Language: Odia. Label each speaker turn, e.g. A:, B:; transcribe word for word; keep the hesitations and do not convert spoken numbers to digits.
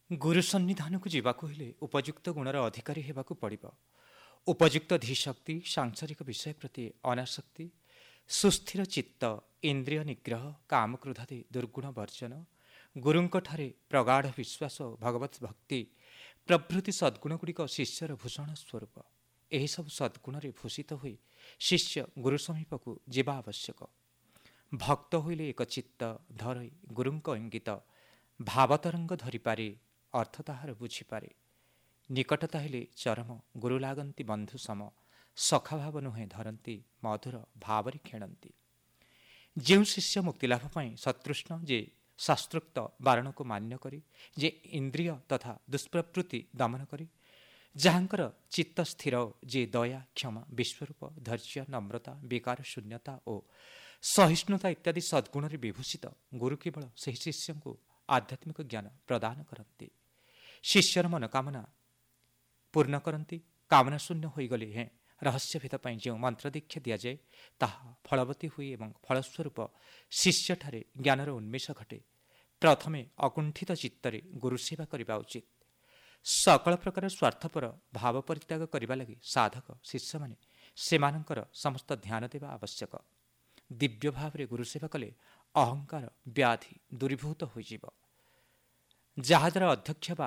A: ଗୁରୁ ସନ୍ନିଧାନକୁ ଯିବାକୁ ହେଲେ ଉପଯୁକ୍ତ ଗୁଣର ଅଧିକାରୀ ହେବାକୁ ପଡ଼ିବ। ଉପଯୁକ୍ତ ଧୀଶକ୍ତି, ସାଂସାରିକ ବିଷୟ ପ୍ରତି ଅନାସକ୍ତି, ସୁସ୍ଥିର ଚିତ୍ତ, ଇନ୍ଦ୍ରିୟ ନିଗ୍ରହ, କାମକ୍ରୋଧାଦି ଦୁର୍ଗୁଣ ବର୍ଜନ, ଗୁରୁଙ୍କଠାରେ ପ୍ରଗାଢ଼ ବିଶ୍ୱାସ ଓ ଭଗବତ୍ ଭକ୍ତି ପ୍ରଭୃତି ସଦ୍ଗୁଣଗୁଡ଼ିକ ଶିଷ୍ୟର ଭୂଷଣ ସ୍ୱରୂପ। ଏହିସବୁ ସଦ୍ଗୁଣରେ ଭୂଷିତ ହୋଇ ଶିଷ୍ୟ ଗୁରୁ ସମୀପକୁ ଯିବା ଆବଶ୍ୟକ। ଭକ୍ତ ହୋଇଲେ ଏକ ଚିତ୍ତ ଧରି ଗୁରୁଙ୍କ ଇଙ୍ଗିତ ଭାବତରଙ୍ଗ ଧରିପାରେ, ଅର୍ଥ ତାହାର ବୁଝିପାରେ। ନିକଟତା ହେଲେ ଚରମ, ଗୁରୁ ଲାଗନ୍ତି ବନ୍ଧୁ ସମ, ସଖାଭାବ ନୁହେଁ ଧରନ୍ତି, ମଧୁର ଭାବରେ ଖେଳନ୍ତି। ଯେଉଁ ଶିଷ୍ୟ ମୁକ୍ତିଲାଭ ପାଇଁ ସତୃଷ୍ଣ, ଯେ ଶାସ୍ତ୍ରୋକ୍ତ ବାରଣକୁ ମାନ୍ୟ କରି, ଯେ ଇନ୍ଦ୍ରିୟ ତଥା ଦୁଷ୍ପ୍ରବୃତ୍ତି ଦମନ କରି, ଯାହାଙ୍କର ଚିତ୍ତ ସ୍ଥିର, ଯେ ଦୟା, କ୍ଷମା, ବିଶ୍ୱରୂପ, ଧୈର୍ଯ୍ୟ, ନମ୍ରତା, ବିକାର ଶୂନ୍ୟତା ଓ ସହିଷ୍ଣୁତା ଇତ୍ୟାଦି ସଦ୍ଗୁଣରେ ବିଭୂଷିତ, ଗୁରୁ କେବଳ ସେହି ଶିଷ୍ୟଙ୍କୁ ଆଧ୍ୟାତ୍ମିକ ଜ୍ଞାନ ପ୍ରଦାନ କରନ୍ତି, ଶିଷ୍ୟର ମନୋକାମନା ପୂର୍ଣ୍ଣ କରନ୍ତି। କାମନା ଶୂନ୍ୟ ହୋଇଗଲେ ହେଁ ରହସ୍ୟଭେଦ ପାଇଁ ଯେଉଁ ମନ୍ତ୍ର ଦୀକ୍ଷା ଦିଆଯାଏ, ତାହା ଫଳବତୀ ହୁଏ ଏବଂ ଫଳସ୍ୱରୂପ ଶିଷ୍ୟଠାରେ ଜ୍ଞାନର ଉନ୍ମେଷ ଘଟେ। ପ୍ରଥମେ ଅକୁଣ୍ଠିତ ଚିତ୍ତରେ ଗୁରୁ ସେବା କରିବା ଉଚିତ। ସକଳ ପ୍ରକାର ସ୍ୱାର୍ଥପର ଭାବ ପରିତ୍ୟାଗ କରିବା ଲାଗି ସାଧକ ଶିଷ୍ୟମାନେ ସେମାନଙ୍କର ସମସ୍ତ ଧ୍ୟାନ ଦେବା ଆବଶ୍ୟକ। ଦିବ୍ୟ ଭାବରେ ଗୁରୁ ସେବା କଲେ ଅହଙ୍କାର ବ୍ୟାଧି ଦୂରୀଭୂତ ହୋଇଯିବ, ଯାହାଦ୍ୱାରା ଅଧ୍ୟକ୍ଷ ବା